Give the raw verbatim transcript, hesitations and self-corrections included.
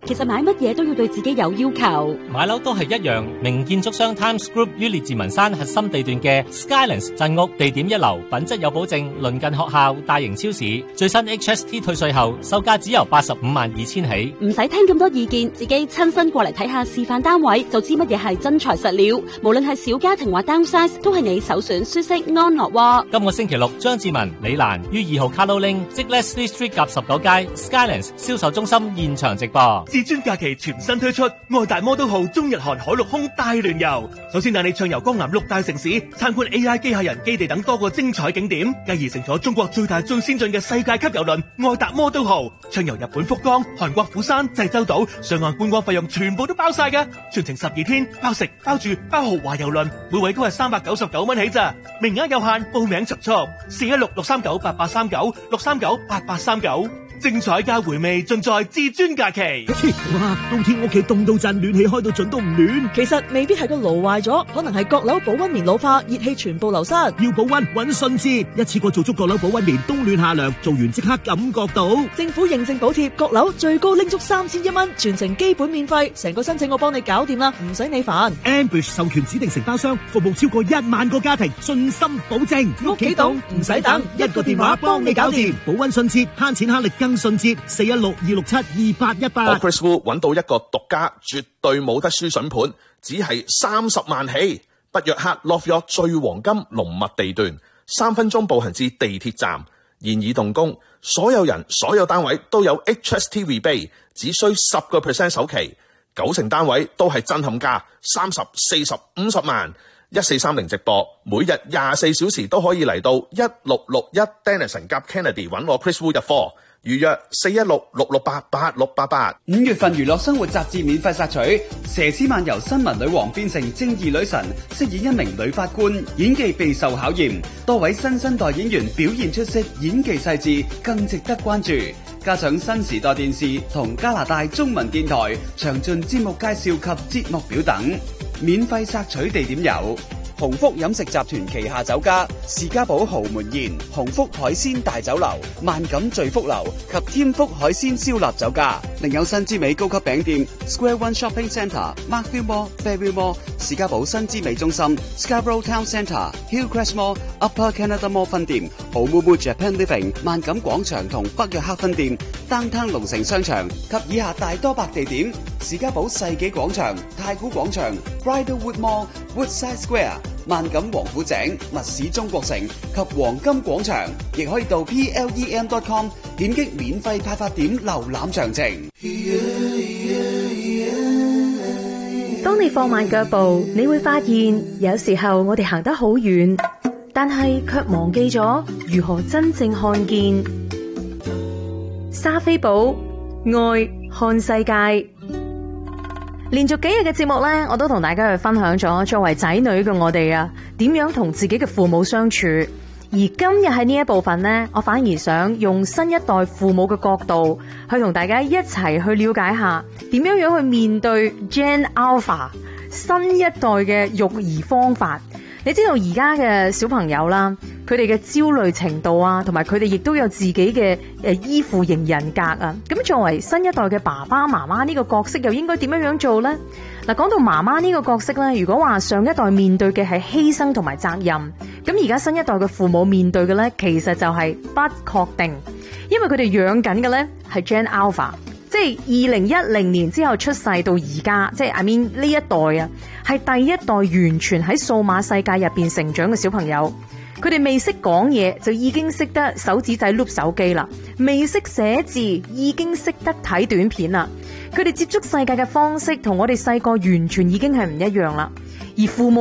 其實買乜嘢都要對自己有要求。 買樓都係一樣，名建築商 Times Group 於列治文山核心地段嘅 Skylands 鎮屋，地點一流，品質有保證，鄰近學校、大型超市，最新 H S T 退稅後，售價只由八十五萬二千起。 唔使聽咁多意見，自己親身過嚟睇下示範單位，就知乜嘢係真材實料。無論係小家庭或 downsize，都係你首選舒適安樂窩。 今個星期六，張志文、李蘭於二號 Carlo Link 即 Leslie Street 夾十九街 Skylands 銷售中心現場直播。 至尊假期全新推出愛達摩都號中日韓海陸空大聯遊，首先帶你暢遊江南六大城市，參觀 A I 機械人基地等多個精彩景點，繼而乘坐中國最大最先進嘅世界級郵輪愛達摩都號，暢遊日本福岡、韓國釜山、濟州島，上岸觀光費用全部都包晒㗎，全程十二天，包食包住包豪華郵輪，每位都係三百九十九蚊起咋，名額有限，報名速速，四一六六三九八八三九六三九八八三九。精彩加回味盡在至尊假期。 哇，冬天屋企凍到震，暖氣開到盡都唔暖。 其實未必係個爐壞咗，可能係閣樓保溫棉老化，熱氣全部流失。 要保溫搵信捷，一次過做足閣樓保溫棉，冬暖夏涼，做完即刻感覺到。 政府認證補貼，閣樓最高拎足三千一蚊，全程基本免費，成個申請我幫你搞掂啦，唔使你煩。 Ambush 授權指定承包商，服務超過一萬個家庭，信心保證。 屋企凍唔使等， 一個電話幫你搞掂，保溫信捷，慳錢慳力更信捷。四一六二六七二八一八。 我 Chris Wu 揾到一個獨家，絕對冇得輸筍盤，只係三十萬起。北約克 Love York 最黃金濃密地段，三分鐘步行至地鐵站，現已動工。所有人、所有單位都有 H S T rebate， 只需十個 percent 首期，九成單位都係震撼價，三十、四十、五十萬。一四三零直播，每日廿四小時都可以嚟到一六六一 Denison 夾 Kennedy 揾我 Chris Wu 入貨。預約四一六六六八八六八八。 五月份娛樂生活雜誌免費索取，佘詩曼由新聞女王變成正義女神，飾演一名女法官，演技備受考驗。多位新生代演員表現出色，演技細緻，更值得關注。加上新時代電視同加拿大中文電台詳盡節目介紹及節目表等，免費索取地點有鴻福飲食集團旗下酒家士嘉堡豪門宴、鴻福海鮮大酒樓、萬錦聚福樓及添福海鮮燒臘酒家，另有新之美高級餅店 Square One Shopping Centre、Markville Mall、Fairview Mall、士嘉堡新之美中心、Scarborough Town Centre、Hillcrest Mall、Upper Canada Mall 分店、Oumuamua Japan Living、萬錦廣場同北約克分店、Downtown 龍城商場及以下大多百地點：士嘉堡世紀廣場、太古廣場、Bridlewood Mall、Woodside Square、萬錦王府井、密市中國城及黃金廣場，亦可以到 P L E M dot com 點擊免費派發點瀏覽詳情。 當你放慢腳步，你會發現有時候我哋行得好遠，但係卻忘記咗如何真正看見。莎菲寶愛看世界。連續幾日嘅節目呢，我都同大家去分享咗作為仔女嘅我哋啊，點樣同自己嘅父母相處。而今日喺呢一部分呢，我反而想用新一代父母嘅角度，去同大家一齊去了解下，點樣樣去面對 Gen Alpha 新一代嘅育兒方法。你知道而家嘅小朋友啦，佢哋嘅焦慮程度啊，同埋佢哋亦都有自己嘅誒依附型人格啊。咁作為新一代嘅爸爸媽媽呢個角色，又應該點樣樣做呢？嗱，講到媽媽呢個角色咧，如果話上一代面對嘅係犧牲同埋責任，咁而家新一代嘅父母面對嘅咧，其實就係不確定，因為佢哋養緊嘅咧係 Gen Alpha。即係二零一零年之後出世到而家，即係 I mean 呢一代啊，係第一代完全喺數碼世界入邊成長嘅小朋友。佢哋未識講嘢就已經識得手指仔碌手機啦，未識寫字已經識得睇短片啦。佢哋接觸世界嘅方式同我哋細個完全已經係唔一樣啦。而父母